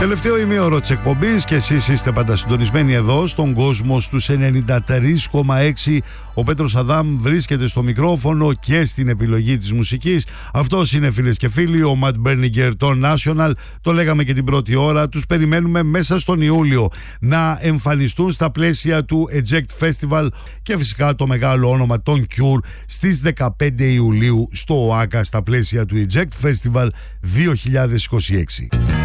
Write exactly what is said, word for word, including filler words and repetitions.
Τελευταίο ημίωρο της εκπομπής και εσείς είστε πάντα συντονισμένοι εδώ στον κόσμο στους ενενήντα τρία κόμμα έξι. Ο Πέτρος Αδάμ βρίσκεται στο μικρόφωνο και στην επιλογή της μουσικής. Αυτός είναι, φίλες και φίλοι, ο Matt Berninger των National. Το λέγαμε και την πρώτη ώρα. Τους περιμένουμε μέσα στον Ιούλιο να εμφανιστούν στα πλαίσια του Eject Festival και φυσικά το μεγάλο όνομα των Cure στις δεκαπέντε Ιουλίου στο ΟΑΚΑ στα πλαίσια του Eject Festival δύο χιλιάδες είκοσι έξι.